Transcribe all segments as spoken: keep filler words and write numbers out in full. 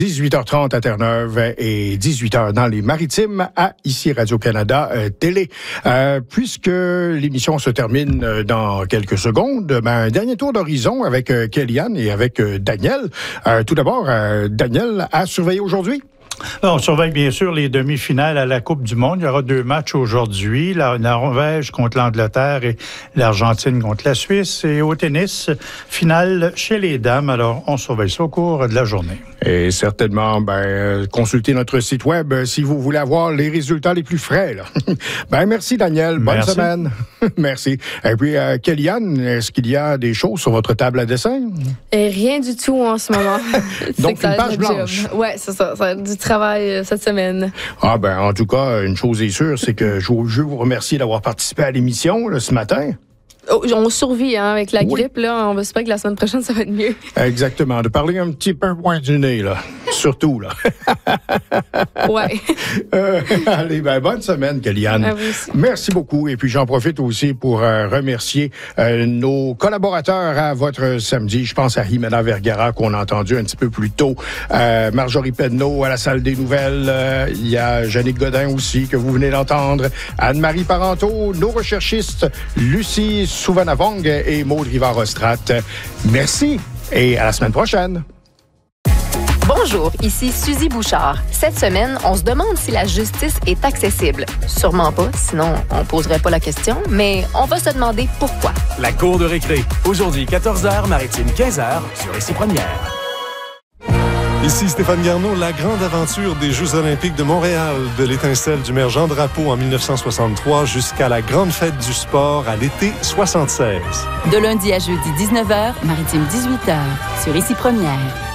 dix-huit heures trente à Terre-Neuve et dix-huit heures dans les Maritimes à ici Radio-Canada euh, Télé. Euh, puisque l'émission se termine euh, dans quelques secondes, ben, un dernier tour d'horizon avec euh, Kellyanne et avec euh, Daniel. Euh, tout d'abord, euh, Daniel a surveillé aujourd'hui. On surveille bien sûr les demi-finales à la Coupe du Monde. Il y aura deux matchs aujourd'hui, la Norvège contre l'Angleterre et l'Argentine contre la Suisse. Et au tennis, finale chez les dames. Alors, on surveille ça au cours de la journée. Et certainement, ben, consultez notre site web si vous voulez avoir les résultats les plus frais. Là. ben, merci Daniel, bonne merci. semaine. Merci. Et puis, euh, Kellyanne, est-ce qu'il y a des choses sur votre table à dessin? Et rien du tout en ce moment. Donc, une page blanche. Oui, c'est ça. Ça va être du travail euh, cette semaine. Ah ben, en tout cas, une chose est sûre, c'est que je veux vous remercier d'avoir participé à l'émission là, ce matin. Oh, on survit hein, avec la oui. grippe. Là, on va espérer que la semaine prochaine, ça va être mieux. Exactement. De parler un petit peu moins du nez, là. Surtout, là. Ouais. euh, allez, ben, bonne semaine, Kellyanne. À vous aussi. Merci beaucoup. Et puis, j'en profite aussi pour euh, remercier euh, nos collaborateurs à votre samedi. Je pense à Jimena Vergara, qu'on a entendu un petit peu plus tôt. Euh, Marjorie Pedneau à la salle des nouvelles. Euh, il y a Jannick Godin aussi, que vous venez d'entendre. Anne-Marie Parenteau, nos recherchistes, Lucie Souvanavong et Maud Rivard-Ostrat. Merci et à la semaine prochaine. Bonjour, ici Suzy Bouchard. Cette semaine, on se demande si la justice est accessible. Sûrement pas, sinon on poserait pas la question, mais on va se demander pourquoi. La cour de récré. Aujourd'hui, quatorze heures, Maritime, quinze heures, sur Ici Première. Ici Stéphane Garneau, la grande aventure des Jeux olympiques de Montréal, de l'étincelle du maire Jean Drapeau en dix-neuf cent soixante-trois jusqu'à la grande fête du sport à l'été soixante-seize. De lundi à jeudi, dix-neuf heures, Maritime, dix-huit heures, sur Ici Première.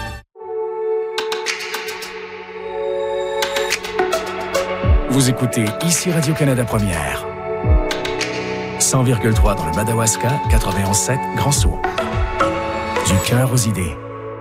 Vous écoutez Ici Radio-Canada Première. cent virgule trois dans le Madawaska, quatre-vingt-onze sept Grand Sault. Du cœur aux idées.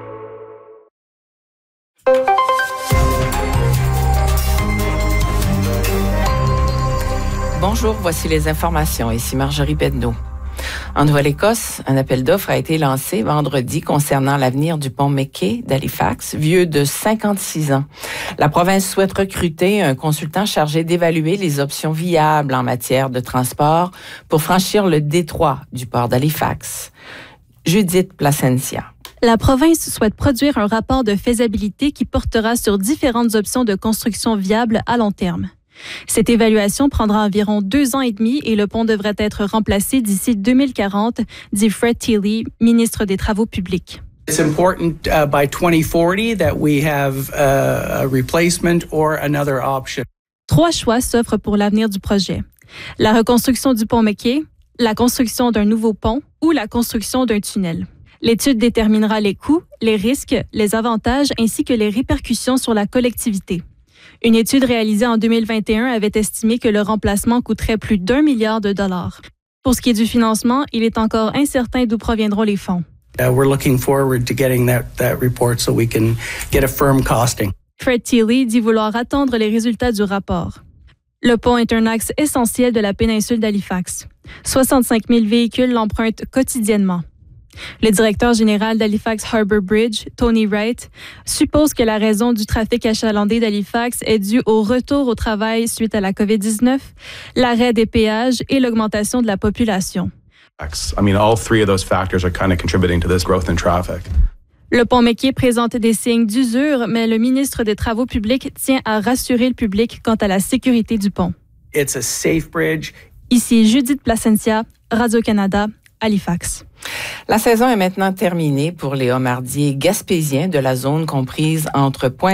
Bonjour, voici les informations. Ici Marjorie Pedneau. En Nouvelle-Écosse, un appel d'offres a été lancé vendredi concernant l'avenir du pont McKay d'Halifax, vieux de cinquante-six ans. La province souhaite recruter un consultant chargé d'évaluer les options viables en matière de transport pour franchir le détroit du port d'Halifax. Judith Placencia. La province souhaite produire un rapport de faisabilité qui portera sur différentes options de construction viables à long terme. Cette évaluation prendra environ deux ans et demi et le pont devrait être remplacé d'ici deux mille quarante, dit Fred Teeley, ministre des Travaux publics. It's important uh, by twenty forty that we have uh, a replacement or another option. Trois choix s'offrent pour l'avenir du projet. La reconstruction du pont McKay, la construction d'un nouveau pont ou la construction d'un tunnel. L'étude déterminera les coûts, les risques, les avantages ainsi que les répercussions sur la collectivité. Une étude réalisée en deux mille vingt et un avait estimé que le remplacement coûterait plus d'un milliard de dollars. Pour ce qui est du financement, il est encore incertain d'où proviendront les fonds. Uh, we're looking forward to getting that, that report so we can get a firm costing. Fred Teeley dit vouloir attendre les résultats du rapport. Le pont est un axe essentiel de la péninsule d'Halifax. soixante-cinq mille véhicules l'empruntent quotidiennement. Le directeur général d'Halifax Harbour Bridge, Tony Wright, suppose que la raison du trafic achalandé d'Halifax est due au retour au travail suite à la covid dix-neuf, l'arrêt des péages et l'augmentation de la population. I mean, all three of those factors are kind of contributing to this growth in traffic. Le pont McKay présente des signes d'usure, mais le ministre des Travaux publics tient à rassurer le public quant à la sécurité du pont. It's a safe bridge. Ici Judith Placencia, Radio-Canada, Halifax. La saison est maintenant terminée pour les homardiers gaspésiens de la zone comprise entre Pointe